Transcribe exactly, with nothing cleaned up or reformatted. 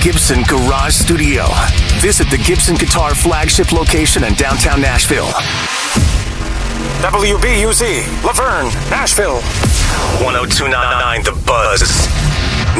Gibson Garage Studio. Visit the Gibson Guitar flagship location in downtown Nashville. W B U Z, Laverne, Nashville. one oh two point nine The Buzz.